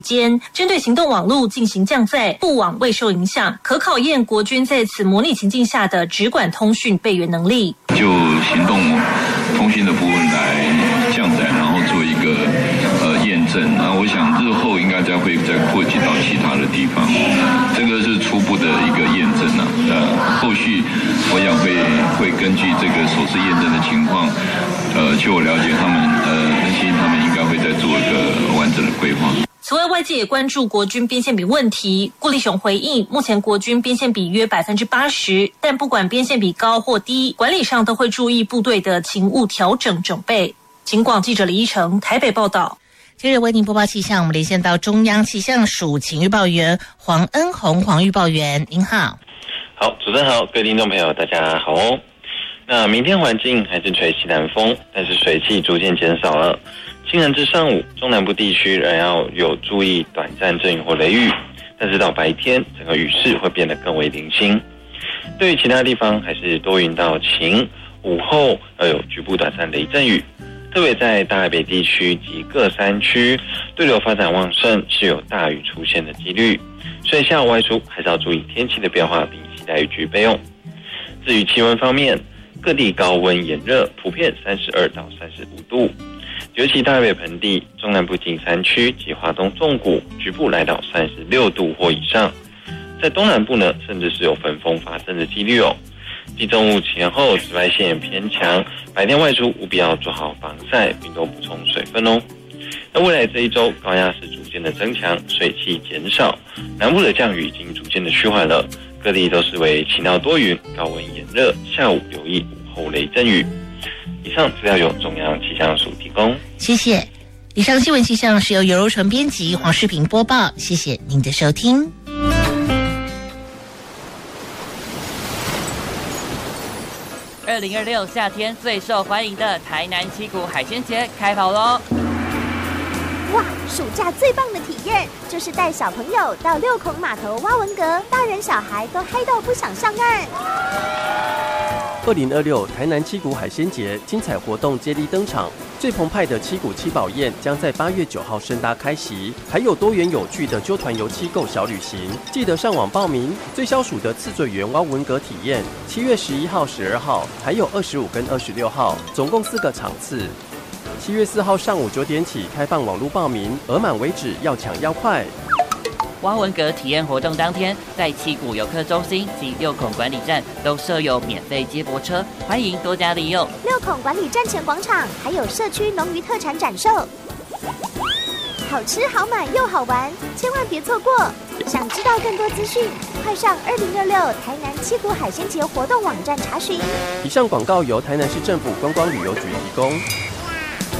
针对行动网路进行降载，布网未受影响，可考验国军在此模拟情境下的直管通讯备援能力。 就行动通讯的部分来降载，然后做一个验证。那我想日后应该会再扩及到其他的地方，这个是初步的一个验证啊。后续我想会根据这个首次验证的情况，据我了解，他们分析他们应该会再做一个完整的规划。 此外，外界也关注国军编线比问题。顾立雄回应，目前国军编线比约80%，但不管编线比高或低，管理上都会注意部队的勤务调整准备。警广记者李依成台北报道。 接着为您播报气象，我们连线到中央气象署请预报员黄恩宏黄预报员，您好。 好，主持人好，各位听众朋友大家好哦。那明天环境还是吹西南风，但是水汽逐渐减少了。清晨至上午，中南部地区仍要有注意短暂阵雨或雷雨，但是到白天，整个雨势会变得更为零星。对于其他地方，还是多云到晴，午后要有局部短暂雷阵雨。特别在大台北地区及各山区，对流发展旺盛，是有大雨出现的几率，所以下午外出还是要注意天气的变化，并携带雨具备用。至于气温方面，各地高温炎热，普遍32到35度。尤其大台北盆地、中南部近山区及华东纵谷，局部来到36度或以上。在东南部呢，甚至是有焚风发生的几率哦。继中午前后紫外线也偏强，白天外出务必要做好防晒，并多补充水分哦。那未来这一周，高压势逐渐的增强，水汽减少，南部的降雨已经逐渐的趋缓了，各地都是为晴到多云，高温炎热，下午留意午后雷阵雨。以上资料由中央气象署提供， 谢谢。以上新闻气象是由尤柔纯编辑，黄世平播报，谢谢您的收听。 2026夏天最受欢迎的台南七股海鲜节开跑喽！ 哇，暑假最棒的体验就是带小朋友到六孔码头挖文蛤，大人小孩都嗨到不想上岸。 2026台南七股海鲜节精彩活动接力登场，最澎湃的七股七宝宴将在8月9号盛大开席，还有多元有趣的揪团游七购小旅行，记得上网报名。最消暑的刺嘴园挖文蛤体验，7月11号、12号，还有25跟26号，总共4个场次。7月4号上午9点起开放网络报名，额满为止，要抢要快。 挖文蛤体验活动当天，在七股游客中心及六孔管理站都设有免费接驳车，欢迎多加利用。 六孔管理站前广场还有社区农渔特产展售，好吃好买又好玩，千万别错过。想知道更多资讯，快上2066台南七股海鲜节活动网站查询。 以上广告由台南市政府观光旅游局提供。